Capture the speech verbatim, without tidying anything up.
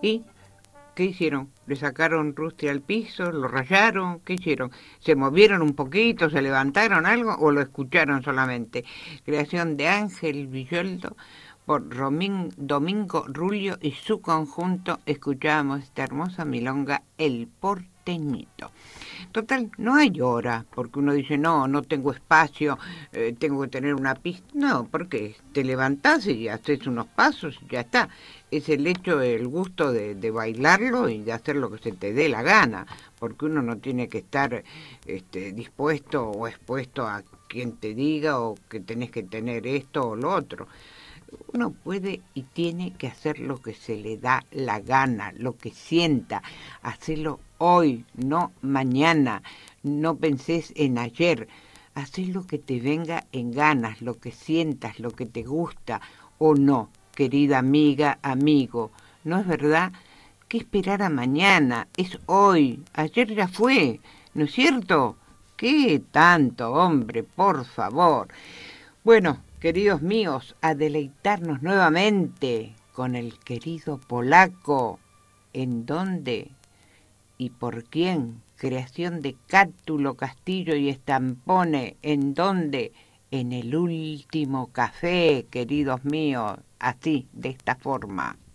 ¿Y qué hicieron? ¿Le sacaron Rusty al piso? ¿Lo rayaron? ¿Qué hicieron? ¿Se movieron un poquito? ¿Se levantaron algo? ¿O lo escucharon solamente? Creación de Ángel Villoldo por Romín, Domingo Rulio y su conjunto. Escuchábamos esta hermosa milonga, El Porteñito. Total, no hay hora, porque uno dice, no, no tengo espacio, eh, tengo que tener una pista. No, porque te levantás y haces unos pasos y ya está. Es el hecho, el gusto de, de bailarlo y de hacer lo que se te dé la gana, porque uno no tiene que estar este, dispuesto o expuesto a quien te diga o que tenés que tener esto o lo otro. Uno puede y tiene que hacer lo que se le da la gana, lo que sienta, hacerlo hoy, no mañana, no pensés en ayer, hacé lo que te venga en ganas, lo que sientas, lo que te gusta o no, querida amiga, amigo, ¿no es verdad? ¿Qué esperar a mañana? Es hoy, ayer ya fue, ¿no es cierto? ¿Qué tanto, hombre, por favor? Bueno, queridos míos, a deleitarnos nuevamente con el querido polaco. ¿En dónde y por quién? Creación de Cátulo Castillo y Estampone. ¿En dónde? En el último café, queridos míos. Así, de esta forma.